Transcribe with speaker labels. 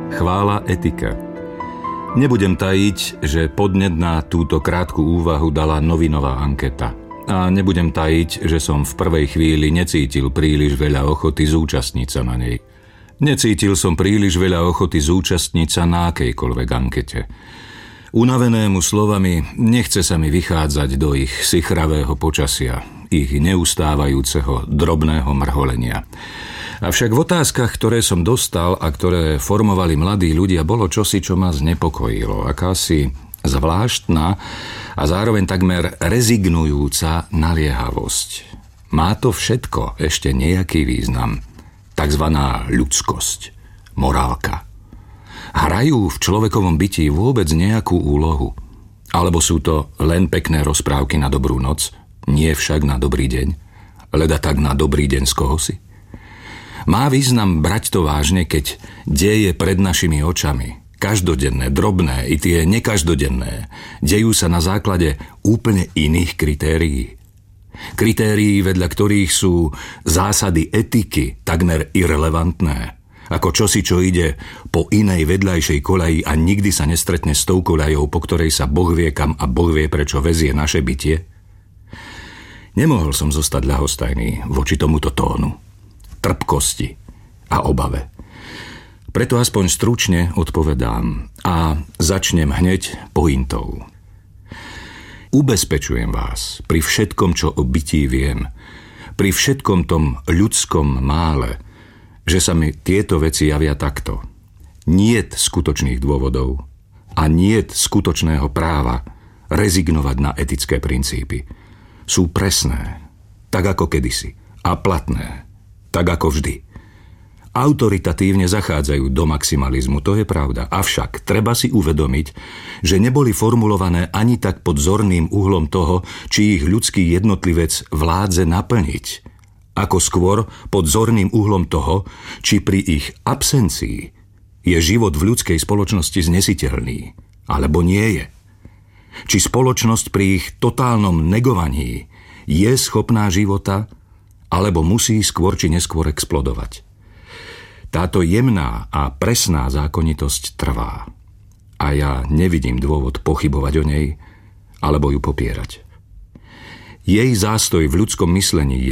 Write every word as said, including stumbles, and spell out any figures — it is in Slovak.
Speaker 1: Chvála etike. Nebudem tajiť, že podnet na túto krátku úvahu dala novinová anketa. A nebudem tajiť, že som v prvej chvíli necítil príliš veľa ochoty zúčastniť sa na nej. Necítil som príliš veľa ochoty zúčastniť sa na akejkoľvek ankete. Unavenému slovami nechce sa mi vychádzať do ich sichravého počasia, ich neustávajúceho drobného mrholenia. Avšak v otázkach, ktoré som dostal a ktoré formovali mladí ľudia, bolo čosi, čo ma znepokojilo. Akási zvláštna a zároveň takmer rezignujúca naliehavosť. Má to všetko ešte nejaký význam. Takzvaná ľudskosť, morálka. Hrajú v človekovom bytí vôbec nejakú úlohu? Alebo sú to len pekné rozprávky na dobrú noc, nie však na dobrý deň? Leda tak na dobrý deň z kohosi? Má význam brať to vážne, keď deje pred našimi očami, každodenné, drobné i tie nekazdodenné, dejú sa na základe úplne iných kritérií. Kritérií, vedľa ktorých sú zásady etiky takmer irelevantné, ako čosi, čo ide po inej vedľajšej koľaji a nikdy sa nestretne s tou koľajou, po ktorej sa Boh vie kam a Boh vie, prečo vezie naše bytie. Nemohol som zostať ľahostajný voči tomuto tónu, trpkosti a obave. Preto aspoň stručne odpovedám a začnem hneď pointou. Ubezpečujem vás pri všetkom, čo o bytí viem, pri všetkom tom ľudskom mále, že sa mi tieto veci javia takto. Niet skutočných dôvodov a niet skutočného práva rezignovať na etické princípy. Sú presné, tak ako kedysi, a platné, tak ako vždy. Autoritatívne zachádzajú do maximalizmu, to je pravda. Avšak treba si uvedomiť, že neboli formulované ani tak pod zorným uhlom toho, či ich ľudský jednotlivec vládze naplniť, ako skôr pod zorným uhlom toho, či pri ich absencii je život v ľudskej spoločnosti znesiteľný, alebo nie je. Či spoločnosť pri ich totálnom negovaní je schopná života, alebo musí skôr či neskôr explodovať. Táto jemná a presná zákonitosť trvá. A ja nevidím dôvod pochybovať o nej, alebo ju popierať. Jej zástoj v ľudskom myslení